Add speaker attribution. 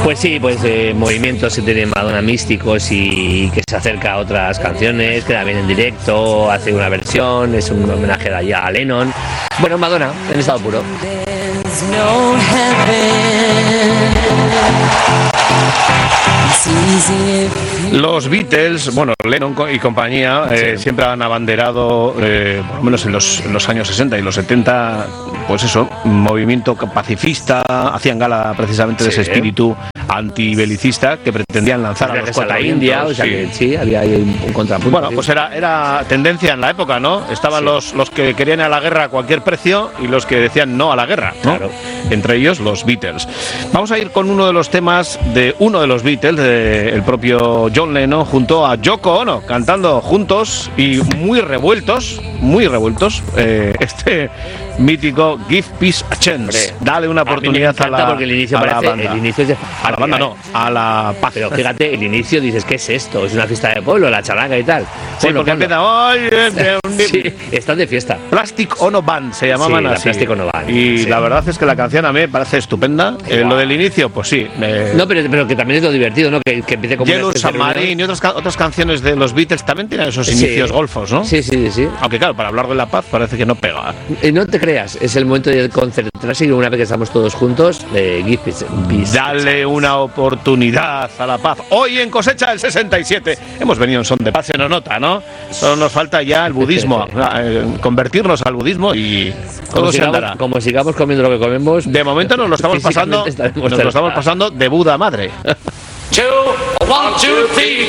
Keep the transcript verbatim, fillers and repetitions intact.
Speaker 1: Pues sí, pues eh, movimientos que tienen Madonna místicos y, y que se acerca a otras canciones, queda bien en directo, hace una versión, es un homenaje de allá a Lennon. Bueno, Madonna, en estado puro.
Speaker 2: Los Beatles, bueno, Lennon y compañía, eh, sí. siempre han abanderado, eh, por lo menos en los, en los años sesenta y los setenta, pues eso, movimiento pacifista, hacían gala precisamente de sí. ese espíritu antibelicista que pretendían lanzar
Speaker 1: a
Speaker 2: los cuatro
Speaker 1: a la India, o sea sí. que sí, había ahí un, un contrapunto.
Speaker 2: Bueno,
Speaker 1: sí.
Speaker 2: pues era, era tendencia en la época, ¿no? Estaban sí. los, los que querían ir a la guerra a cualquier precio y los que decían no a la guerra, ¿no?
Speaker 1: Claro.
Speaker 2: Entre ellos los Beatles. Vamos a ir con uno de los temas de uno de los Beatles, de el propio John Lennon, junto a Yoko Ono, cantando juntos y muy revueltos, muy revueltos, eh, este mítico Give Peace a Chance. Hombre, dale una oportunidad a, a la
Speaker 1: porque el inicio
Speaker 2: a
Speaker 1: parece,
Speaker 2: la banda.
Speaker 1: El inicio es de
Speaker 2: a la banda no, a la paz.
Speaker 1: Pero fíjate, el inicio dices, ¿qué es esto? Es una fiesta de pueblo, la charanga y tal.
Speaker 2: Sí, bueno, porque empieza, oye,
Speaker 1: sí, están de fiesta.
Speaker 2: Plastic Ono Band se llamaban
Speaker 1: sí,
Speaker 2: así.
Speaker 1: Plastic Ono Band.
Speaker 2: Y
Speaker 1: sí.
Speaker 2: la verdad es que la canción a mí me parece estupenda. Eh, lo del inicio, pues sí. Eh,
Speaker 1: no, pero, pero que también es lo divertido, ¿no? Que, que empiece como
Speaker 2: Yellow Submarine y otras, otras canciones de los Beatles también tienen esos inicios
Speaker 1: sí.
Speaker 2: golfos, ¿no?
Speaker 1: Sí, sí, sí.
Speaker 2: Aunque claro, para hablar de la paz parece que no pega.
Speaker 1: Y no te creas, es el momento de concentrarse y una vez que estamos todos juntos, eh, give peace, peace.
Speaker 2: Dale una oportunidad a la paz. Hoy en Cosecha del sesenta y siete hemos venido en son de paz, se nos nota, ¿no? Solo nos falta ya el budismo, convertirnos al budismo y todo
Speaker 1: como
Speaker 2: se
Speaker 1: sigamos,
Speaker 2: andará.
Speaker 1: Como sigamos comiendo lo que comemos.
Speaker 2: De momento nos lo estamos pasando, nos lo estamos pasando de Buda madre.
Speaker 3: Two, one, two, three.